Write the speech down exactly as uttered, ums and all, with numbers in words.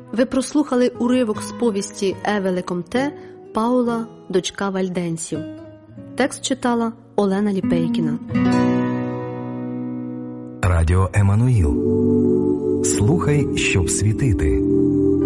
Ви прослухали уривок з повісті Еве Лекомте «Паула, дочка вальденців». Текст читала Олена Ліпейкіна. Радіо Еммануїл. Слухай, щоб світити.